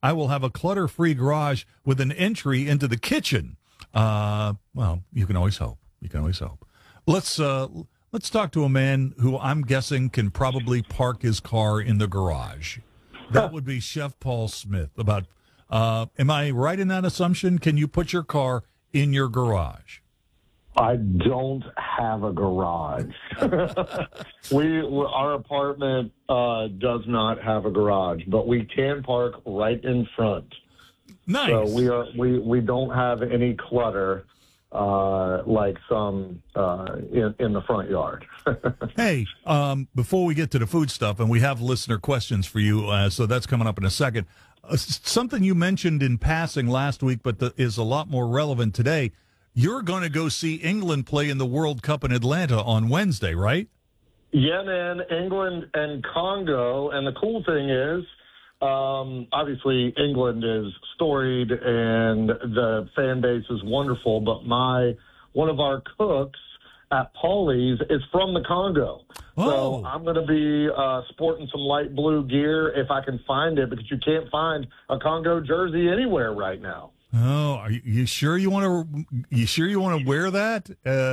I will have a clutter-free garage with an entry into the kitchen. Well, you can always hope. You can always hope. Let's talk to a man who I'm guessing can probably park his car in the garage. That would be Chef Paul Smith. Am I right in that assumption? Can you put your car in your garage? I don't have a garage. Our apartment does not have a garage, but we can park right in front. Nice. So we don't have any clutter like some in the front yard. Hey, before we get to the food stuff, and we have listener questions for you, so that's coming up in a second. Something you mentioned in passing last week, but is a lot more relevant today. You're going to go see England play in the World Cup in Atlanta on Wednesday, right? Yeah, man, England and Congo. And the cool thing is, obviously, England is storied and the fan base is wonderful, but one of our cooks at Paulie's is from the Congo. Oh. So I'm going to be sporting some light blue gear if I can find it, because you can't find a Congo jersey anywhere right now. Oh, are you sure you want to? You sure you want to wear that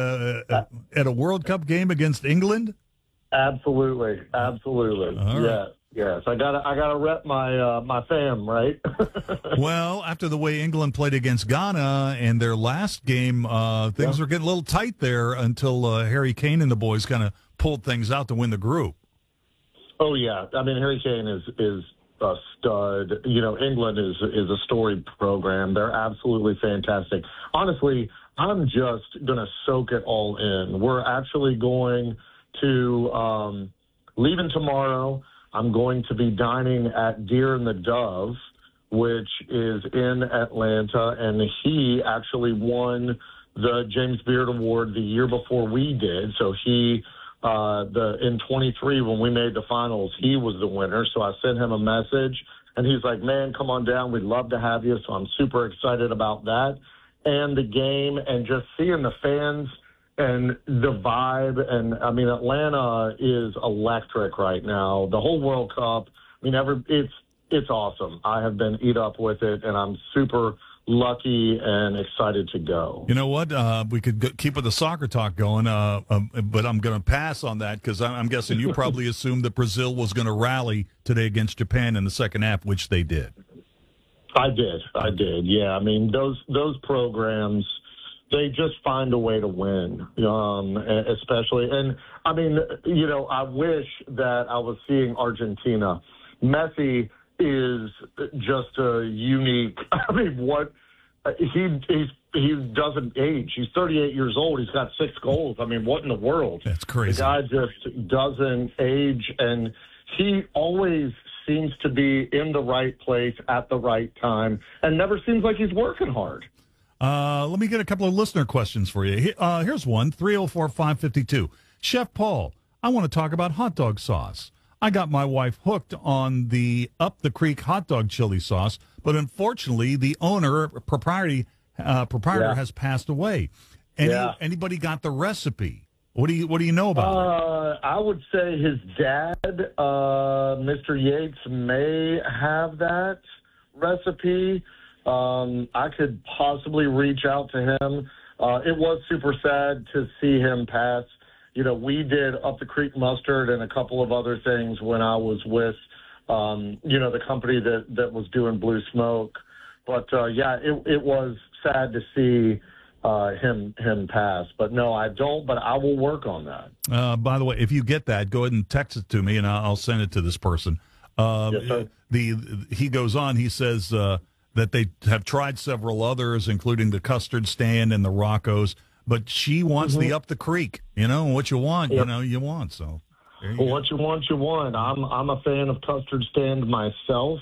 at a World Cup game against England? Absolutely. All right. Yes. I gotta rep my fam, right? Well, after the way England played against Ghana in their last game, things were getting a little tight there until Harry Kane and the boys kind of pulled things out to win the group. Oh yeah, I mean Harry Kane is a stud. You know, England is a storied program. They're absolutely fantastic. Honestly, I'm just going to soak it all in. We're actually going to, leaving tomorrow, I'm going to be dining at Deer and the Dove, which is in Atlanta, and he actually won the James Beard Award the year before we did. So he in 23 when we made the finals, he was the winner. So I sent him a message, and he's like, "Man, come on down. We'd love to have you." So I'm super excited about that and the game and just seeing the fans and the vibe. And I mean, Atlanta is electric right now. The whole World Cup. I mean, it's awesome. I have been eat up with it, and I'm super lucky and excited to go. You know what? We could keep with the soccer talk going, but I'm going to pass on that because I'm guessing you probably assumed that Brazil was going to rally today against Japan in the second half, which they did. I did. Yeah, I mean, those programs, they just find a way to win, especially. And, I mean, you know, I wish that I was seeing Argentina. Messi is just a unique. I mean, what he doesn't age. He's 38 years old. He's got 6 goals. I mean, what in the world? That's crazy. The guy just doesn't age, and he always seems to be in the right place at the right time, and never seems like he's working hard. Let me get a couple of listener questions for you. Here's one, 304-552. Chef Paul, I want to talk about hot dog sauce. I got my wife hooked on the Up the Creek hot dog chili sauce, but unfortunately, the proprietor has passed away. Anybody got the recipe? What do you know about it? I would say his dad, Mr. Yates, may have that recipe. I could possibly reach out to him. It was super sad to see him pass. You know, we did Up the Creek Mustard and a couple of other things when I was with, the company that was doing Blue Smoke. But, it was sad to see him pass. But, no, I don't, but I will work on that. By the way, if you get that, go ahead and text it to me, and I'll send it to this person. Yes, sir. He goes on, he says that they have tried several others, including the Custard Stand and the Rocco's. But she wants the Up the Creek. You know, what you want, Yep. you want. So, what you want, you want. I'm a fan of Custard Stand myself.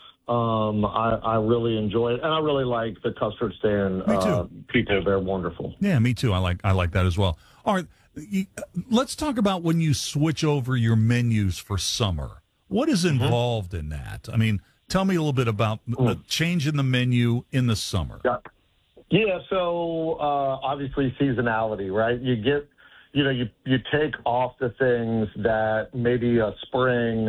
I really enjoy it, and I really like the Custard Stand. Me too. People, they're wonderful. Yeah, me too. I like that as well. All right, let's talk about when you switch over your menus for summer. What is involved in that? I mean, tell me a little bit about the change in the menu in the summer. Yeah, so obviously seasonality, right? You get, you take off the things that maybe a spring,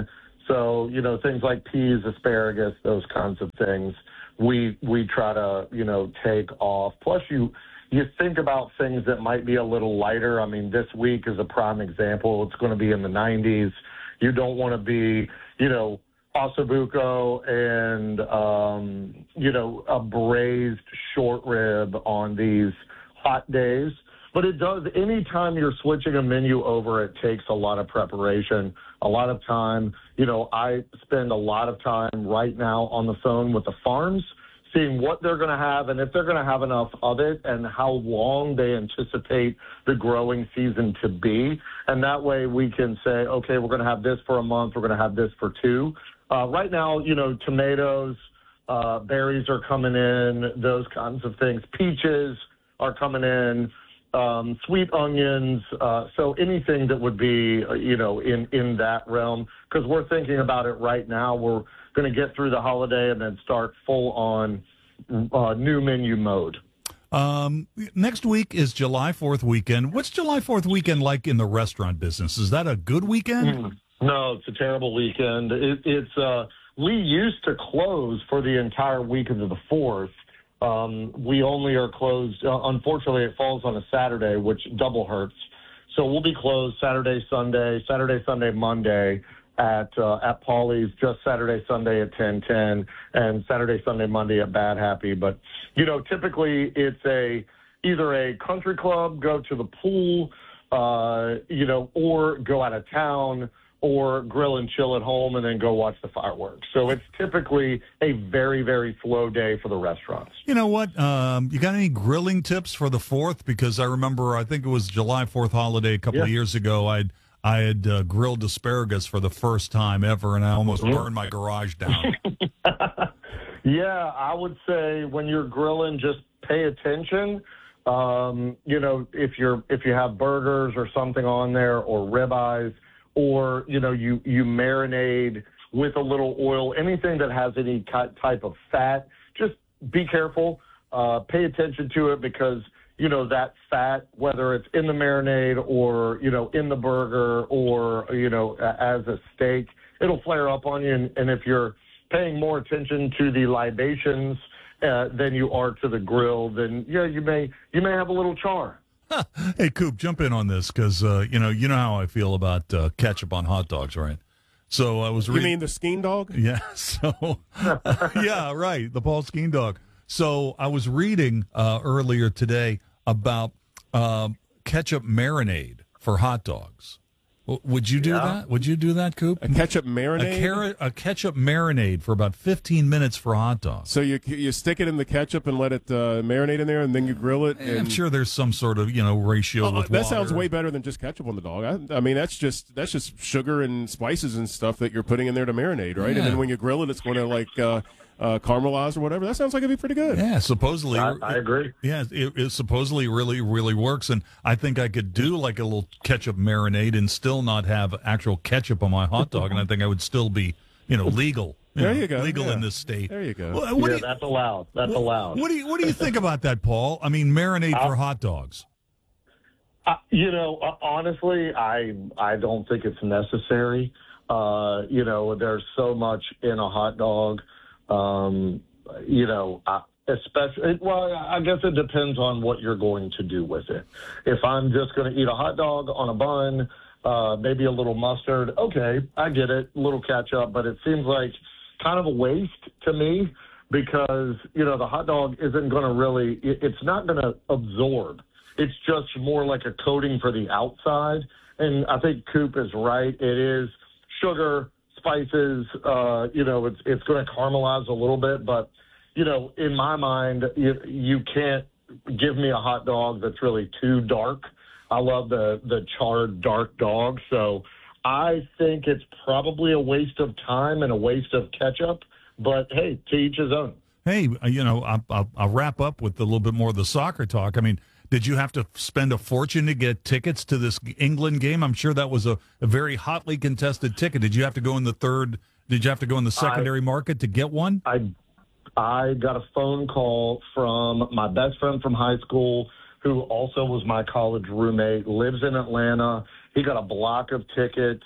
So, things like peas, asparagus, those kinds of things, we try to, take off. Plus, you think about things that might be a little lighter. I mean, this week is a prime example. It's going to be in the 90s. You don't want to be, ossobuco and, a braised short rib on these hot days. But it does, anytime you're switching a menu over, it takes a lot of preparation, a lot of time. I spend a lot of time right now on the phone with the farms, seeing what they're going to have and if they're going to have enough of it and how long they anticipate the growing season to be. And that way we can say, okay, we're going to have this for a month, we're going to have this for 2. Right now, tomatoes, berries are coming in, those kinds of things. Peaches are coming in. Sweet onions, so anything that would be, in that realm, because we're thinking about it right now. We're going to get through the holiday and then start full on new menu mode. Next week is July 4th weekend. What's July 4th weekend like in the restaurant business? Is that a good weekend? No, it's a terrible weekend. We used to close for the entire week of the 4th. We only are closed. Unfortunately, it falls on a Saturday, which double hurts. So we'll be closed Saturday, Sunday, Monday at Paulie's, just Saturday, Sunday at 10:10, and Saturday, Sunday, Monday at Bad Happy. But typically it's either a country club, go to the pool, or go out of town, or grill and chill at home and then go watch the fireworks. So it's typically a very, very slow day for the restaurants. You know what? You got any grilling tips for the 4th? Because I remember, I think it was July 4th holiday a couple of years ago. I had grilled asparagus for the first time ever, and I almost burned my garage down. Yeah, I would say when you're grilling, just pay attention. If you have burgers or something on there or ribeyes, or, you marinade with a little oil, anything that has any type of fat, just be careful. Pay attention to it because, that fat, whether it's in the marinade or, in the burger or, as a steak, it'll flare up on you. And if you're paying more attention to the libations than you are to the grill, then, you may have a little char. Hey, Coop, jump in on this because, you know how I feel about ketchup on hot dogs, right? So I was reading. You mean the Skeen Dog? Yeah. So, yeah, right. The Paul Skeen Dog. So I was reading earlier today about ketchup marinade for hot dogs. Would you do that? Would you do that, Coop? A ketchup marinade? A ketchup marinade for about 15 minutes for hot dogs. So you stick it in the ketchup and let it marinate in there, and then you grill it? I'm sure there's some sort of, ratio with that water. sounds way better than just ketchup on the dog. I mean, that's just sugar and spices and stuff that you're putting in there to marinate, right? Yeah. And then when you grill it, it's going to, caramelize or whatever. That sounds like it'd be pretty good. Yeah, supposedly. I agree. Yeah, it supposedly really, really works. And I think I could do like a little ketchup marinade and still not have actual ketchup on my hot dog. And I think I would still be, legal. There you go. Legal Yeah. in this state. There you go. That's allowed. That's allowed. What do you think about that, Paul? I mean, marinade for hot dogs. Honestly, I don't think it's necessary. There's so much in a hot dog. Especially, well, I guess it depends on what you're going to do with it. If I'm just going to eat a hot dog on a bun, maybe a little mustard, okay, I get it, a little ketchup, but it seems like kind of a waste to me because, the hot dog isn't going to really, it's not going to absorb. It's just more like a coating for the outside. And I think Coop is right. It is sugar, spices, it's going to caramelize a little bit, but, in my mind, you can't give me a hot dog that's really too dark. I love the charred dark dog, so I think it's probably a waste of time and a waste of ketchup, but hey, to each his own. Hey, I'll wrap up with a little bit more of the soccer talk. I mean, did you have to spend a fortune to get tickets to this England game? I'm sure that was a very hotly contested ticket. Did you have to go in the secondary market to get one? I got a phone call from my best friend from high school, who also was my college roommate, lives in Atlanta. He got a block of tickets.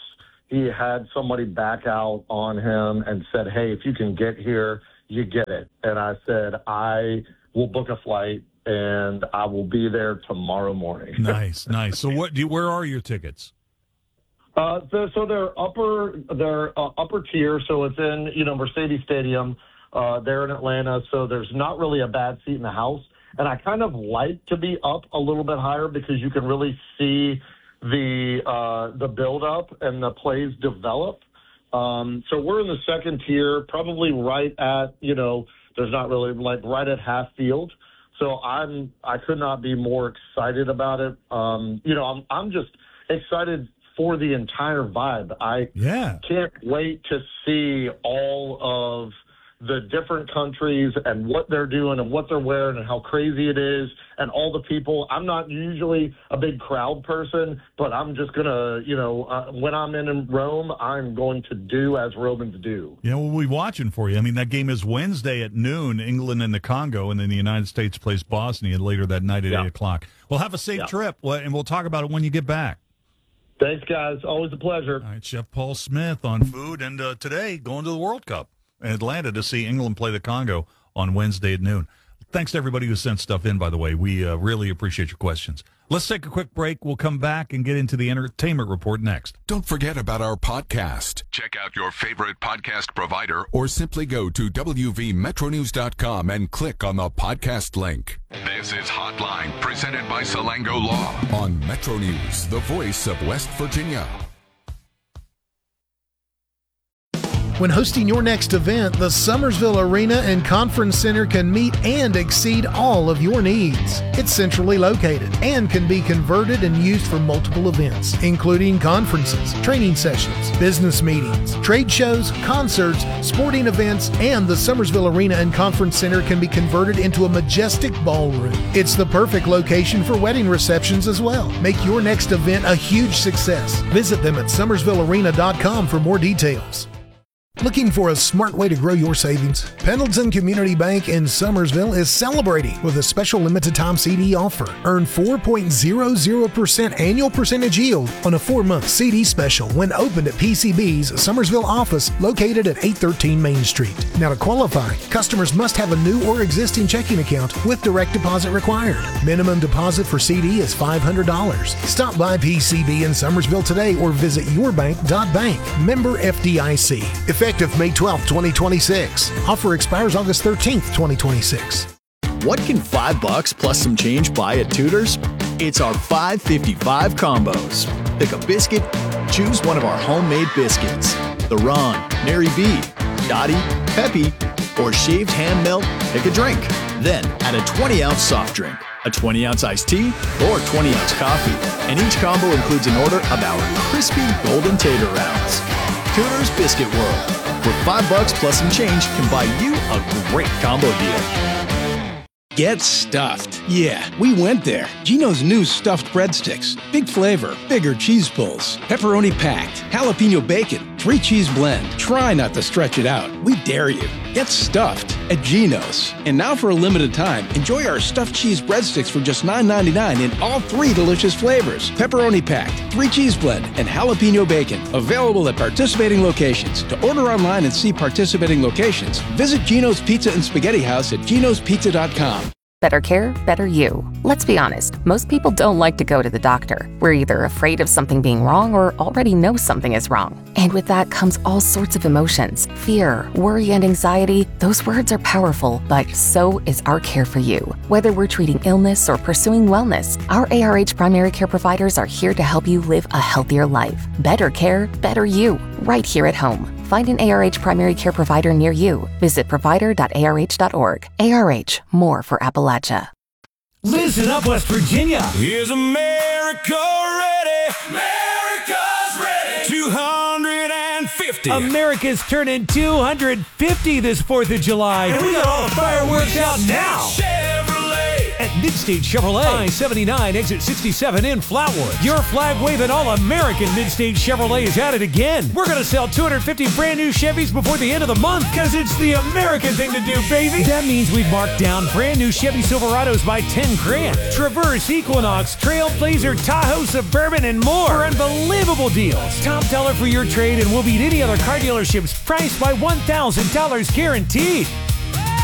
he had somebody back out on him and said, hey, if you can get here, you get it. And I said, I will book a flight and I will be there tomorrow morning. Nice. So where are your tickets? So they're upper tier. So it's in, Mercedes Stadium there in Atlanta. So there's not really a bad seat in the house. And I kind of like to be up a little bit higher because you can really see the build up and the plays develop. So we're in the second tier, probably right at, there's not really right at half field. So I could not be more excited about it. I'm just excited for the entire vibe. I can't wait to see all of the different countries and what they're doing and what they're wearing and how crazy it is and all the people. I'm not usually a big crowd person, but I'm just going to, when I'm in Rome, I'm going to do as Romans do. Yeah, we'll be watching for you. I mean, that game is Wednesday at noon, England and the Congo, and then the United States plays Bosnia later that night at 8 o'clock. Well, have a safe trip, and we'll talk about it when you get back. Thanks, guys. Always a pleasure. All right, Chef Paul Smith on food, and today going to the World Cup in Atlanta to see England play the Congo on Wednesday at noon. Thanks to everybody who sent stuff in, by the way. We really appreciate your questions. Let's take a quick break. We'll come back and get into the entertainment report next. Don't forget about our podcast. Check out your favorite podcast provider or simply go to wvmetronews.com and click on the podcast link. This is Hotline, presented by Salango Law on Metro News, the voice of West Virginia. When hosting your next event, the Summersville Arena and Conference Center can meet and exceed all of your needs. It's centrally located and can be converted and used for multiple events, including conferences, training sessions, business meetings, trade shows, concerts, sporting events, and the Summersville Arena and Conference Center can be converted into a majestic ballroom. It's the perfect location for wedding receptions as well. Make your next event a huge success. Visit them at summersvillearena.com for more details. Looking for a smart way to grow your savings? Pendleton Community Bank in Summersville is celebrating with a special limited time CD offer. Earn 4.00% annual percentage yield on a 4-month CD special when opened at PCB's Summersville office located at 813 Main Street. Now to qualify, customers must have a new or existing checking account with direct deposit required. Minimum deposit for CD is $500. Stop by PCB in Summersville today or visit yourbank.bank. Member FDIC. Effective May 12, 2026. Offer expires August 13th, 2026. What can $5 plus some change buy at Tudor's? It's our $5.55 combos. Pick a biscuit, choose one of our homemade biscuits. The Ron, Nary B, Dottie, Peppy, or shaved ham melt, pick a drink. Then add a 20-ounce soft drink, a 20-ounce iced tea, or 20-ounce coffee. And each combo includes an order of our crispy golden tater rounds. Tudor's Biscuit World, where $5 plus some change can buy you a great combo deal. Get stuffed. Yeah, we went there. Gino's new stuffed breadsticks. Big flavor, bigger cheese pulls, pepperoni packed, jalapeno bacon, 3-cheese blend. Try not to stretch it out. We dare you. Get stuffed at Gino's. And now for a limited time, enjoy our stuffed cheese breadsticks for just $9.99 in all 3 delicious flavors. Pepperoni packed, 3-cheese blend, and jalapeno bacon. Available at participating locations. To order online and see participating locations, visit Gino's Pizza and Spaghetti House at ginospizza.com. Better care, better you. Let's be honest, most people don't like to go to the doctor. We're either afraid of something being wrong or already know something is wrong. And with that comes all sorts of emotions. Fear, worry, and anxiety. Those words are powerful, but so is our care for you. Whether we're treating illness or pursuing wellness, our ARH primary care providers are here to help you live a healthier life. Better care, better you. Right here at home. Find an ARH primary care provider near you. Visit provider.arh.org. ARH, more for Appalachia. Listen up, West Virginia. Is America ready? America's ready. 250. America's turning 250 this 4th of July. And we got all the fireworks out now. Chevrolet at Midstate Chevrolet, I-79 exit 67 in Flatwood. Your flag-waving all-American Midstate Chevrolet is at it again. We're going to sell 250 brand new Chevys before the end of the month because it's the American thing to do, baby. That means we've marked down brand new Chevy Silverados by $10,000. Traverse, Equinox, Trailblazer, Tahoe, Suburban, and more for unbelievable deals. Top dollar for your trade, and we'll beat any other car dealerships priced by $1,000 guaranteed.